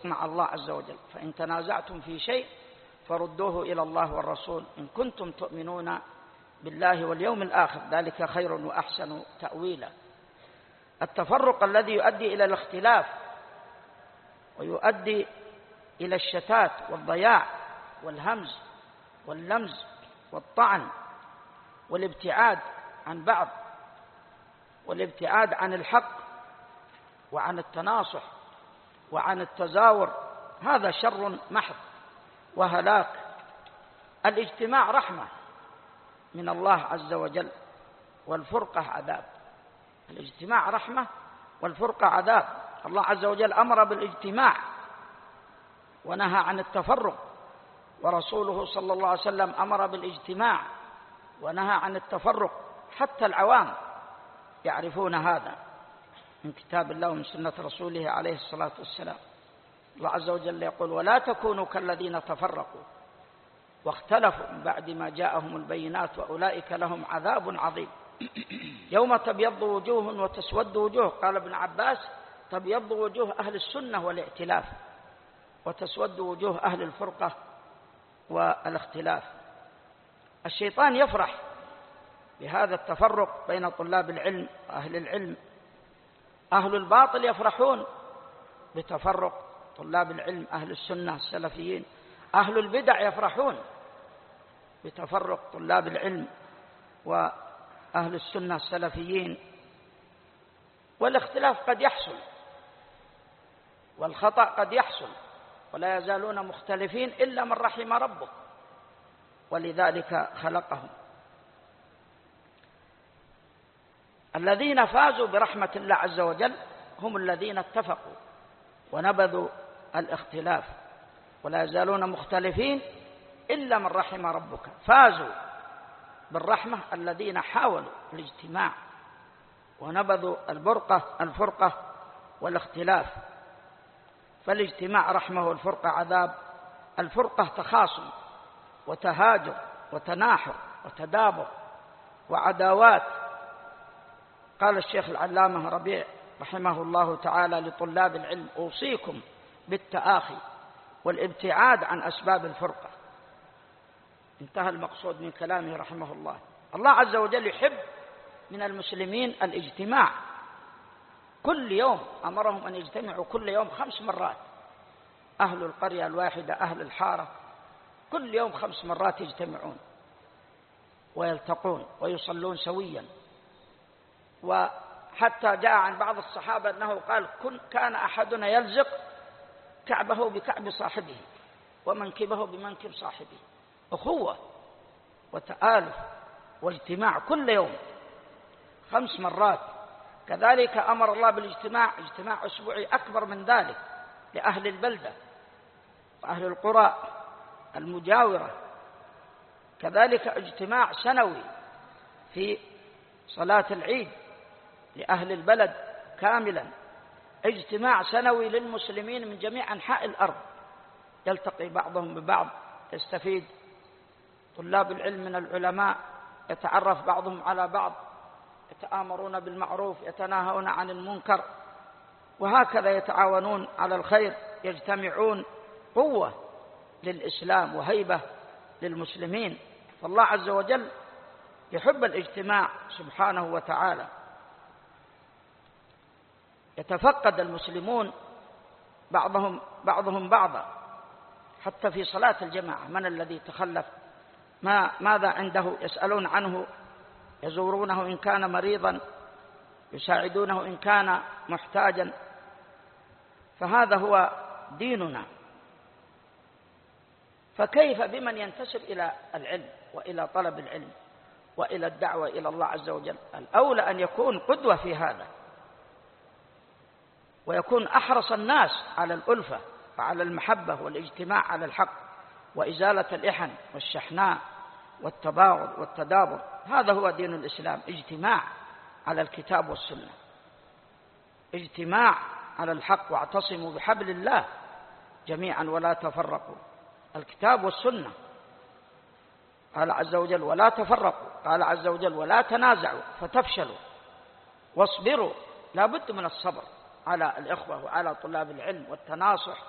والتصديق مع الله عز وجل. فإن تنازعتم في شيء فردوه إلى الله والرسول إن كنتم تؤمنون بالله واليوم الآخر، ذلك خير وأحسن تأويلا. التفرق الذي يؤدي إلى الاختلاف ويؤدي إلى الشتات والضياع والهمز واللمز والطعن والابتعاد عن بعض والابتعاد عن الحق وعن التناصح وعن التزاور، هذا شر محض وهلاك. الاجتماع رحمة من الله عز وجل والفرقة عذاب. الاجتماع رحمة والفرقة عذاب. الله عز وجل أمر بالاجتماع ونهى عن التفرق، ورسوله صلى الله عليه وسلم أمر بالاجتماع ونهى عن التفرق. حتى العوام يعرفون هذا من كتاب الله ومن سنة رسوله عليه الصلاة والسلام. الله عز وجل يقول: ولا تكونوا كالذين تفرقوا واختلفوا من بعد ما جاءهم البينات وأولئك لهم عذاب عظيم. يوم تبيض وجوه وتسود وجوه. قال ابن عباس: تبيض وجوه أهل السنة والائتلاف، وتسود وجوه أهل الفرقة والاختلاف. الشيطان يفرح بهذا التفرق بين طلاب العلم وأهل العلم. أهل الباطل يفرحون بتفرق طلاب العلم أهل السنة السلفيين. أهل البدع يفرحون بتفرق طلاب العلم وأهل السنة السلفيين. والاختلاف قد يحصل والخطأ قد يحصل، ولا يزالون مختلفين إلا من رحم ربك، ولذلك خلقهم. الذين فازوا برحمة الله عز وجل هم الذين اتفقوا ونبذوا الاختلاف، ولا يزالون مختلفين إلا من رحم ربك. فازوا بالرحمة الذين حاولوا الاجتماع ونبذوا الفرقة والاختلاف. فالاجتماع رحمة والفرقة عذاب. الفرقة تخاصم وتهاجر وتناحر وتدابر وعداوات. قال الشيخ العلامة ربيع رحمه الله تعالى لطلاب العلم: أوصيكم بالتآخي والابتعاد عن أسباب الفرقة. انتهى المقصود من كلامه رحمه الله. الله عز وجل يحب من المسلمين الاجتماع. كل يوم أمرهم أن يجتمعوا كل يوم 5 مرات. أهل القرية الواحدة، أهل الحارة، كل يوم 5 مرات يجتمعون ويلتقون ويصلون سويا. وحتى جاء عن بعض الصحابة أنه قال: كان أحدنا يلزق كعبه بكعب صاحبه ومنكبه بمنكب صاحبه. أخوة وتآلف واجتماع كل يوم 5 مرات. كذلك أمر الله بالاجتماع، اجتماع أسبوعي أكبر من ذلك لأهل البلدة وأهل القرى المجاورة. كذلك اجتماع سنوي في صلاة العيد لأهل البلد كاملا. اجتماع سنوي للمسلمين من جميع أنحاء الأرض، يلتقي بعضهم ببعض، يستفيد طلاب العلم من العلماء، يتعرف بعضهم على بعض، يتآمرون بالمعروف، يتناهون عن المنكر، وهكذا يتعاونون على الخير، يجتمعون. قوة للإسلام وهيبة للمسلمين. فالله عز وجل يحب الاجتماع سبحانه وتعالى. يتفقد المسلمون بعضهم بعضا حتى في صلاة الجماعة. من الذي تخلف؟ ماذا عنده؟ يسألون عنه، يزورونه إن كان مريضا، يساعدونه إن كان محتاجا. فهذا هو ديننا. فكيف بمن ينتسب إلى العلم وإلى طلب العلم وإلى الدعوة إلى الله عز وجل؟ الأولى أن يكون قدوة في هذا، ويكون أحرص الناس على الألفة وعلى المحبة والاجتماع على الحق وإزالة الإحن والشحناء والتباغض والتدابر. هذا هو دين الإسلام، اجتماع على الكتاب والسنة، اجتماع على الحق. واعتصموا بحبل الله جميعا ولا تفرقوا. الكتاب والسنة. قال عز وجل: ولا تفرقوا. قال عز وجل: ولا تنازعوا فتفشلوا واصبروا. لا بد من الصبر على الإخوة وعلى طلاب العلم والتناصح